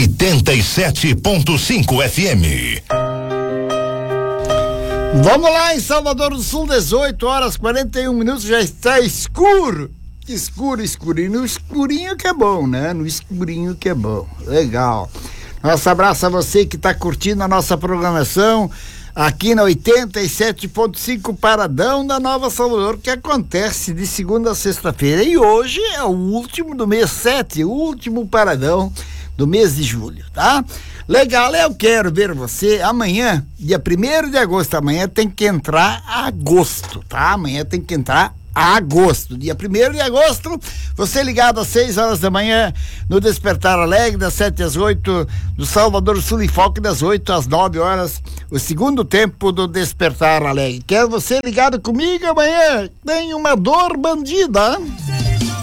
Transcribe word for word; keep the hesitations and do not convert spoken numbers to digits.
oitenta e sete ponto cinco F M. Vamos lá, em Salvador do Sul, dezoito horas, quarenta e um minutos, já está escuro. Escuro, escurinho. No escurinho que é bom, né? No escurinho que é bom. Legal. Nosso abraço a você que está curtindo a nossa programação aqui na oitenta e sete ponto cinco Paradão da Nova Salvador, que acontece de segunda a sexta-feira. E hoje é o último do mês sete, o último Paradão do mês de julho, tá? Legal, eu quero ver você amanhã, dia primeiro de agosto. Amanhã tem que entrar agosto, tá? Amanhã tem que entrar agosto, dia primeiro de agosto, você ligado às seis horas da manhã no Despertar Alegre, das sete às oito do Salvador Sul e Foque, das oito às nove horas, o segundo tempo do Despertar Alegre. Quero você ligado comigo amanhã, tem uma dor bandida.